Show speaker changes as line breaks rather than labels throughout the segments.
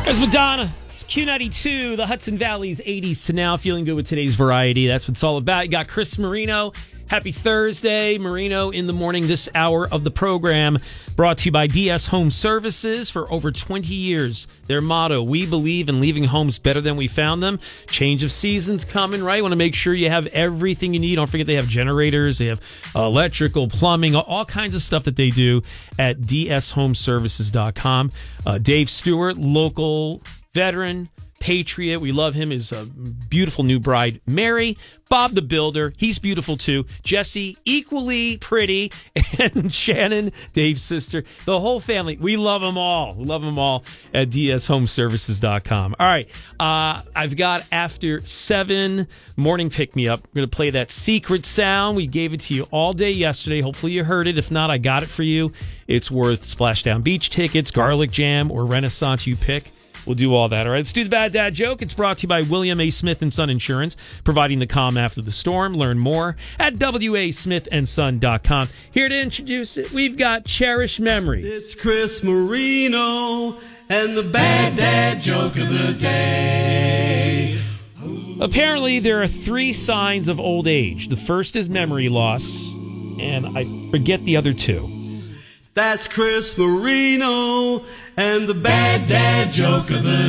There's Madonna. It's Q92, the Hudson Valley's 80s to now. Feeling good with today's variety. That's what it's all about. You got Chris Marino. Happy Thursday. Marino in the morning, this hour of the program. Brought to you by DS Home Services for over 20 years. Their motto, we believe in leaving homes better than we found them. Change of seasons coming, right? Want to make sure you have everything you need. Don't forget they have generators. They have electrical, plumbing, all kinds of stuff that they do at dshomeservices.com. Dave Stewart, local veteran, patriot. We love him. His beautiful new bride, Mary. Bob the Builder. He's beautiful, too. Jesse, equally pretty. And Shannon, Dave's sister. The whole family. We love them all. We love them all at dshomeservices.com. All right. I've got After 7 morning pick-me-up. We're going to play that secret sound. We gave it to you all day yesterday. Hopefully you heard it. If not, I got it for you. It's worth Splashdown Beach tickets, Garlic Jam, or Renaissance. You pick. We'll do all that. All right, let's do the Bad Dad Joke. It's brought to you by William A. Smith & Son Insurance, providing the calm after the storm. Learn more at wasmithandson.com. Here to introduce it, we've got Cherished Memories.
It's Chris Marino and the Bad Dad Joke of the Day.
Apparently, there are 3 signs of old age. The first is memory loss, and I forget the other 2.
That's Chris Marino and the Bad Dad Joke of the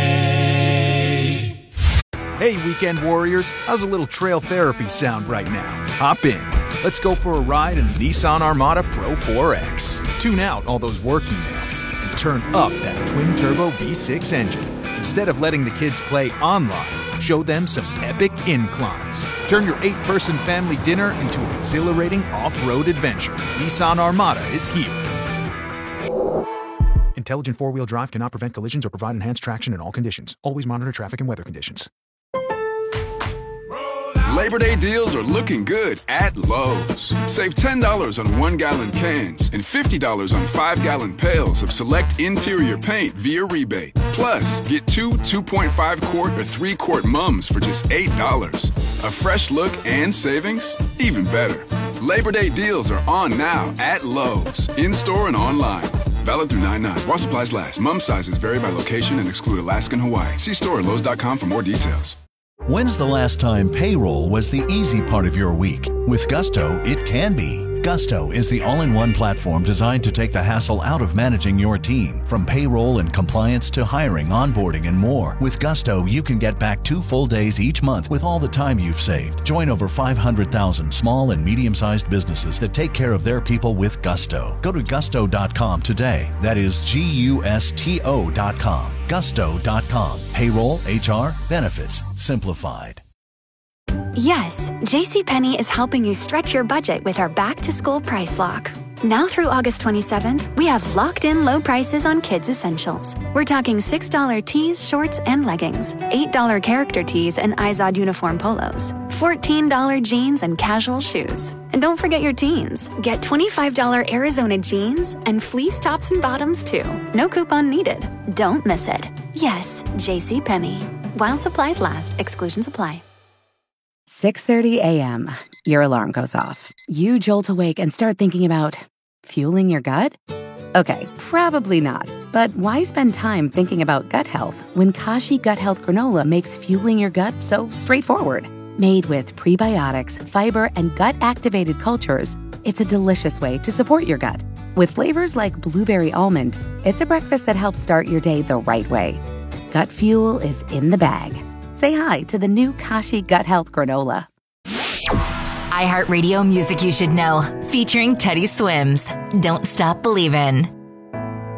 Day.
Hey, weekend warriors, how's a little trail therapy sound right now? Hop in. Let's go for a ride in the Nissan Armada Pro 4X. Tune out all those work emails and turn up that twin-turbo V6 engine. Instead of letting the kids play online, show them some epic inclines. Turn your 8-person family dinner into an exhilarating off-road adventure. Nissan Armada is here. Intelligent four-wheel drive cannot prevent collisions or provide enhanced traction in all conditions. Always monitor traffic and weather conditions.
Labor Day deals are looking good at Lowe's. Save $10 on 1-gallon cans and $50 on 5-gallon pails of select interior paint via rebate. Plus, get 2 2.5-quart or 3-quart mums for just $8. A fresh look and savings? Even better. Labor Day deals are on now at Lowe's, in-store and online. Valid through 9/9. While supplies last. Mum sizes vary by location and exclude Alaska and Hawaii. See store at Lowe's.com for more details.
When's the last time payroll was the easy part of your week? With Gusto, it can be. Gusto is the all-in-one platform designed to take the hassle out of managing your team. From payroll and compliance to hiring, onboarding, and more. With Gusto, you can get back 2 full days each month with all the time you've saved. Join over 500,000 small and medium-sized businesses that take care of their people with Gusto. Go to gusto.com today. That is GUSTO.com. Gusto.com. Payroll, HR, benefits, simplified.
Yes, JCPenney is helping you stretch your budget with our back-to-school price lock. Now through August 27th, we have locked-in low prices on kids' essentials. We're talking $6 tees, shorts, and leggings, $8 character tees and Izod uniform polos, $14 jeans and casual shoes. And don't forget your teens. Get $25 Arizona jeans and fleece tops and bottoms, too. No coupon needed. Don't miss it. Yes, JCPenney. While supplies last, exclusions apply.
6:30 a.m. Your alarm goes off. You jolt awake and start thinking about fueling your gut? Okay, probably not. But why spend time thinking about gut health when Kashi Gut Health Granola makes fueling your gut so straightforward? Made with prebiotics, fiber, and gut-activated cultures, it's a delicious way to support your gut. With flavors like blueberry almond, it's a breakfast that helps start your day the right way. Gut fuel is in the bag. Say hi to the new Kashi Gut Health Granola.
iHeartRadio Music You Should Know, featuring Teddy Swims. Don't Stop Believin'.